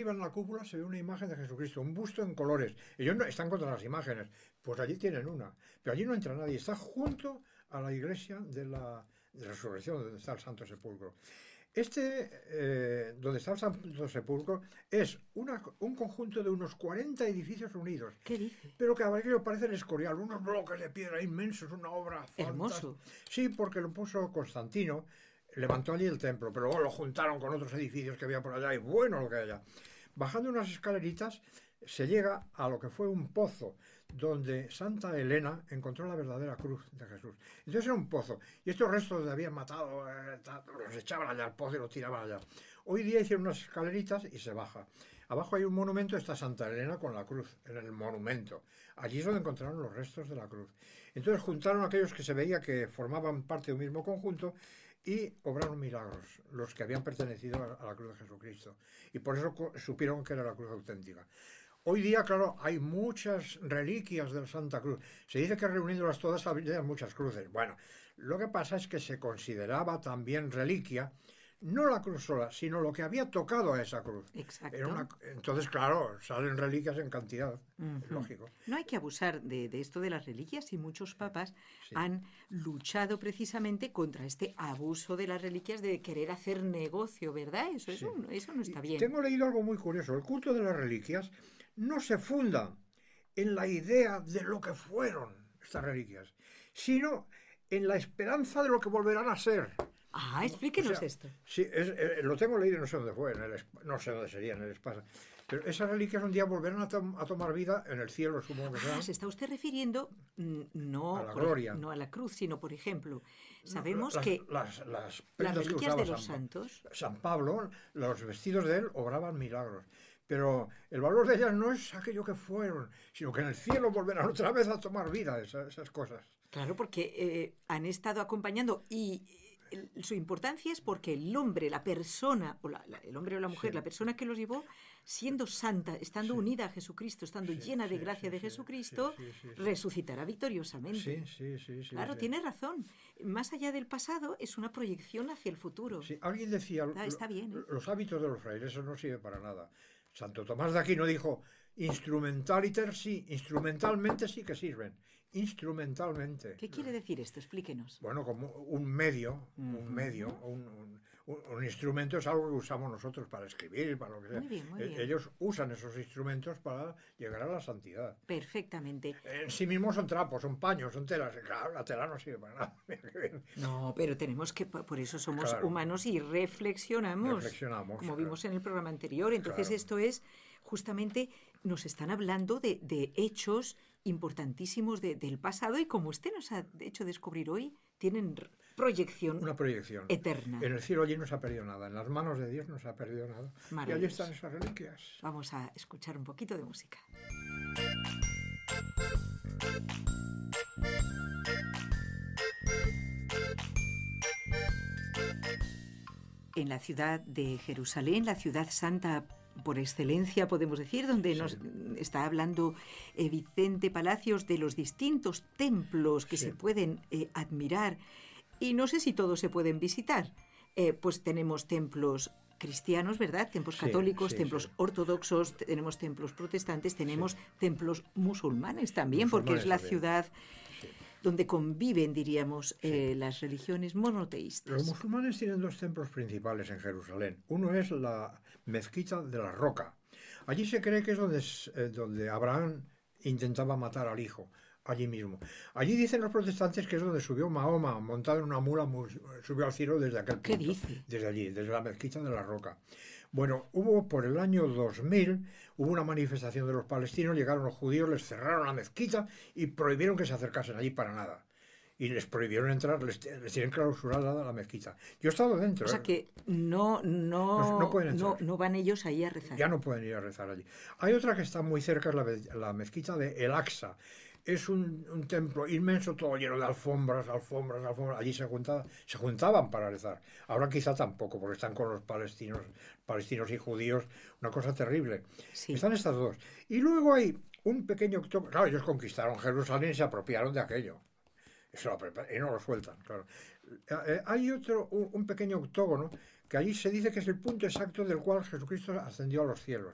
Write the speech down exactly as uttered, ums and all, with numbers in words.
arriba en la cúpula se ve una imagen de Jesucristo, un busto en colores. Ellos no, están contra las imágenes, pues allí tienen una. Pero allí no entra nadie, está junto a la iglesia de la, de la resurrección, donde está el Santo Sepulcro. Este, eh, donde está el Santo Sepulcro, es una, un conjunto de unos cuarenta edificios unidos. ¿Qué dice? Pero que a ver, parece el Escorial, unos bloques de piedra inmensos, una obra hermoso. fantástica. Sí, porque lo puso Constantino, levantó allí el templo, pero luego lo juntaron con otros edificios que había por allá, y bueno lo que haya. Bajando unas escaleritas se llega a lo que fue un pozo donde Santa Elena encontró la verdadera cruz de Jesús. Entonces era un pozo, y estos restos donde habían matado, eh, los echaban allá al pozo y los tiraban allá. Hoy día hicieron unas escaleritas y se baja. Abajo hay un monumento, está Santa Elena con la cruz, en el monumento. Allí es donde encontraron los restos de la cruz. Entonces juntaron a aquellos que se veía que formaban parte de un mismo conjunto y obraron milagros, los que habían pertenecido a la cruz de Jesucristo. Y por eso supieron que era la cruz auténtica. Hoy día, claro, hay muchas reliquias de la Santa Cruz. Se dice que reuniéndolas todas había muchas cruces. Bueno, lo que pasa es que se consideraba también reliquia, no la cruz sola, sino lo que había tocado a esa cruz. Exacto. Era una, entonces, claro, salen reliquias en cantidad, uh-huh. es lógico. No hay que abusar de, de esto de las reliquias, y muchos papas sí. han luchado precisamente contra este abuso de las reliquias, de querer hacer negocio, ¿verdad? Eso, sí. eso, eso no está bien. Tengo leído algo muy curioso. El culto de las reliquias no se funda en la idea de lo que fueron estas reliquias, sino en la esperanza de lo que volverán a ser. Ah, explíquenos o sea, esto. Sí, es, eh, lo tengo leído, no sé dónde fue, en el, no sé dónde sería, en el espacio. Pero esas reliquias un día volverán a, to a tomar vida en el cielo, supongo que será. Ah, se está usted refiriendo no a la por, gloria. no a la cruz, sino, por ejemplo, sabemos las, que las, las, las reliquias de los San, santos. San Pablo, los vestidos de él obraban milagros. Pero el valor de ellas no es aquello que fueron, sino que en el cielo volverán otra vez a tomar vida esas, esas cosas. Claro, porque eh, han estado acompañando, y su importancia es porque el hombre, la persona, o la, la, el hombre o la mujer, sí. la persona que los llevó, siendo santa, estando sí. unida a Jesucristo, estando sí, llena de sí, gracia sí, de Jesucristo, sí, sí, sí, sí. resucitará victoriosamente. Sí, sí, sí, sí, claro, sí. tiene razón. Más allá del pasado, es una proyección hacia el futuro. Sí, alguien decía, ah, está bien, ¿eh? los hábitos de los frailes, eso no sirve para nada. Santo Tomás de Aquino dijo, instrumentaliter sí, instrumentalmente sí que sirven, instrumentalmente. ¿Qué quiere decir esto? Explíquenos. Bueno, como un medio, uh-huh. un medio, un, un, un instrumento es algo que usamos nosotros para escribir, para lo que sea. Muy bien, muy bien. Ellos usan esos instrumentos para llegar a la santidad. Perfectamente. En sí mismos son trapos, son paños, son telas. Claro, la tela no sirve para nada. No, pero tenemos que, por eso somos claro. humanos y reflexionamos. Reflexionamos. Como claro. vimos en el programa anterior. Entonces claro. esto es, justamente, nos están hablando de, de hechos importantísimos de, del pasado, y como usted nos ha hecho descubrir hoy, tienen proyección una proyección eterna. En el cielo allí no se ha perdido nada, en las manos de Dios no se ha perdido nada. Y allí están esas reliquias. Vamos a escuchar un poquito de música. En la ciudad de Jerusalén, la ciudad santa por excelencia, podemos decir, donde sí. nos está hablando eh, Vicente Palacios de los distintos templos que sí. se pueden eh, admirar, y no sé si todos se pueden visitar. Eh, pues tenemos templos cristianos, ¿verdad? Templos sí, católicos, sí, templos sí. ortodoxos, tenemos templos protestantes, tenemos sí. templos musulmanes también, musulmanes porque es la también. ciudad sí. donde conviven, diríamos, sí. eh, las religiones monoteístas. Los musulmanes tienen dos templos principales en Jerusalén. Uno es la mezquita de la Roca. Allí se cree que es donde, eh, donde Abraham intentaba matar al hijo, allí mismo. Allí dicen los protestantes que es donde subió Mahoma, montado en una mula, subió al cielo desde aquel punto. ¿Qué dice? Desde allí, desde la mezquita de la Roca. Bueno, hubo por el año dos mil, hubo una manifestación de los palestinos, llegaron los judíos, les cerraron la mezquita y prohibieron que se acercasen allí para nada. Y les prohibieron entrar, les, les tienen clausurada la mezquita. Yo he estado dentro. O sea ¿eh? que no, no, no, no, pueden no, no van ellos ahí a rezar. Ya no pueden ir a rezar allí. Hay otra que está muy cerca, es la, la mezquita de El Aqsa. Es un, un templo inmenso, todo lleno de alfombras, alfombras, alfombras. Allí se, juntaba, se juntaban para rezar. Ahora quizá tampoco, porque están con los palestinos, palestinos y judíos, una cosa terrible. Sí. Están estas dos. Y luego hay un pequeño... Claro, ellos conquistaron Jerusalén y se apropiaron de aquello. Eso lo preparan, y no lo sueltan, claro. Eh, hay otro, un, un pequeño octógono, que allí se dice que es el punto exacto del cual Jesucristo ascendió a los cielos.